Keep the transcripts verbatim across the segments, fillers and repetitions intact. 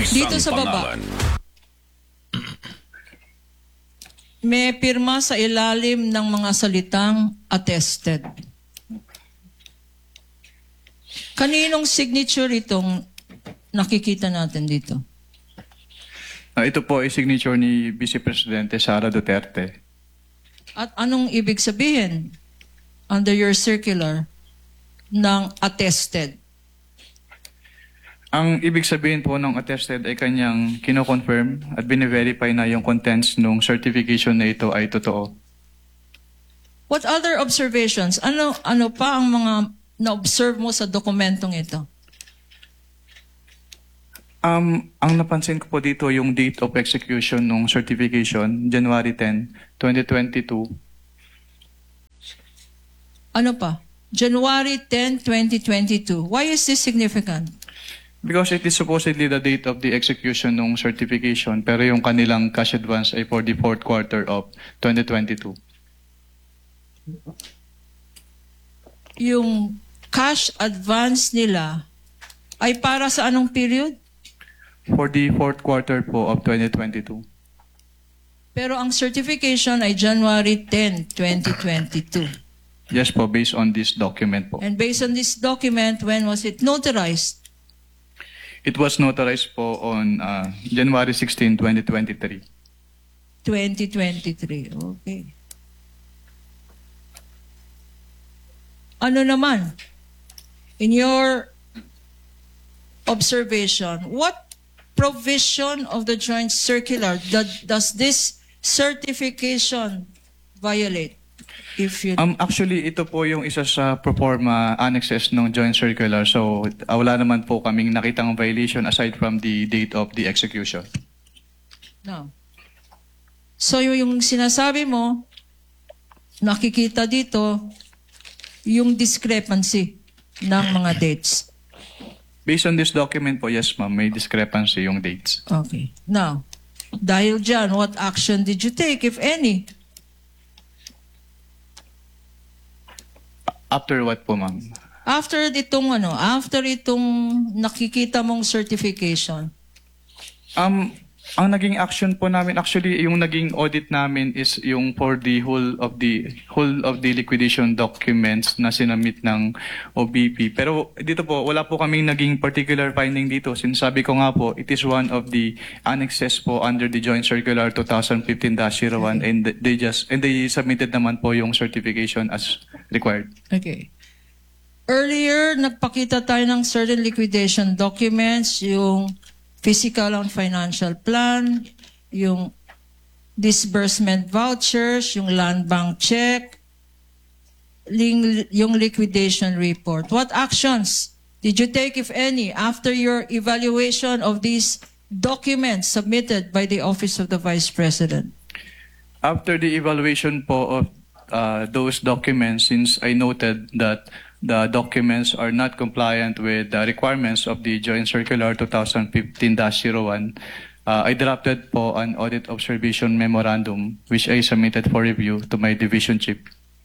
Dito Isang sa baba. pangalan. May pirma sa ilalim ng mga salitang attested. Kaninong signature itong nakikita natin dito? Ah, ito po ay signature ni Vice Presidente Sara Duterte. At anong ibig sabihin under your circular ng attested? Ang ibig sabihin po ng attested ay kanyang kino-confirm at bine-verify na yung contents ng certification na ito ay totoo. What other observations? Ano ano pa ang mga na-observe mo sa dokumentong ito? Um, ang napansin ko po dito yung date of execution ng certification, January tenth, twenty twenty-two. Ano pa? January tenth, twenty twenty-two. Why is this significant? Because it is supposedly the date of the execution ng certification, pero yung kanilang cash advance ay for the fourth quarter of twenty twenty-two. Yung cash advance nila ay para sa anong period? For the fourth quarter po of twenty twenty-two. Pero ang certification ay January tenth, twenty twenty-two. Yes po, based on this document po. And based on this document, when was it notarized? It was notarized po on uh, January sixteenth, twenty twenty-three. twenty twenty-three. Okay. Ano naman? In your observation, what provision of the joint circular that, does this certification violate? If you Um, actually, ito po yung isa sa proforma annexes ng joint circular. So, uh, wala naman po kaming nakitang violation aside from the date of the execution. No. So yung, yung sinasabi mo, nakikita dito, yung discrepancy ng mga dates. Based on this document po, yes ma'am, may discrepancy yung dates. Okay. Now, dahil dyan, what action did you take, if any? After what po ma'am? After itong ano, after itong nakikita mong certification, Um, ang naging action po namin, actually, yung naging audit namin is yung for the whole of the whole of the liquidation documents na sinamit ng O B P. Pero dito po, wala po kaming naging particular finding dito. Sinasabi ko nga po, it is one of the annexes po under the Joint Circular twenty fifteen dash zero one and they just and they submitted naman po yung certification as required. okay. Earlier, nagpakita tayo ng certain liquidation documents, yung physical and financial plan, yung disbursement vouchers, yung land bank check, yung liquidation report. What actions did you take, if any, after your evaluation of these documents submitted by the Office of the Vice President? After the evaluation po of uh, those documents, since I noted that the documents are not compliant with the requirements of the Joint Circular twenty fifteen dash zero one, uh, I drafted po an audit observation memorandum which I submitted for review to my division chief.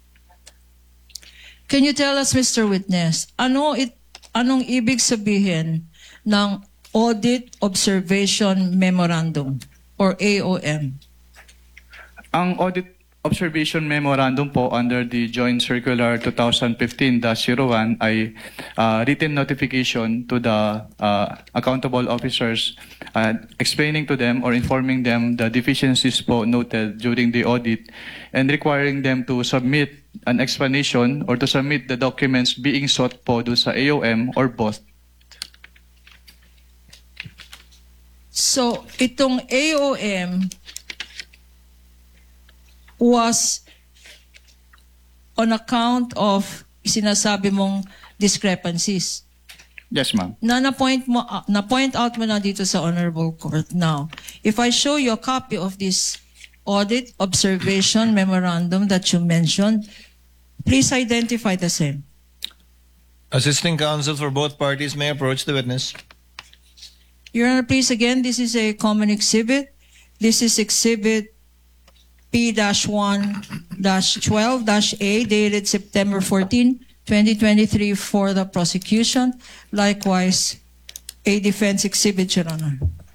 Can you tell us, Mister Witness, ano it, anong ibig sabihin ng Audit Observation Memorandum or A O M? Ang audit observation memorandum po under the Joint Circular twenty fifteen dash zero one ay uh, written notification to the uh, accountable officers uh, explaining to them or informing them the deficiencies po noted during the audit and requiring them to submit an explanation or to submit the documents being sought po do sa A O M or both. So, itong A O M was on account of sinasabi mong discrepancies. Yes, ma'am. Na na-point mo, uh, na-point out mo na dito sa Honorable Court. Now, if I show you a copy of this audit observation memorandum that you mentioned, please identify the same. Assisting counsel for both parties may approach the witness. Your Honor, please again, this is a common exhibit. This is exhibit P one twelve A dated September fourteenth, twenty twenty-three for the prosecution. Likewise, a defense exhibit, Your Honor.